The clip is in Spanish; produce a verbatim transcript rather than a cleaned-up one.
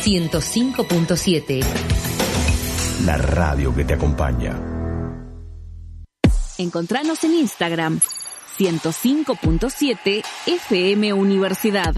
ciento cinco punto siete. La radio que te acompaña. Encontranos en Instagram ciento cinco punto siete F M Universidad.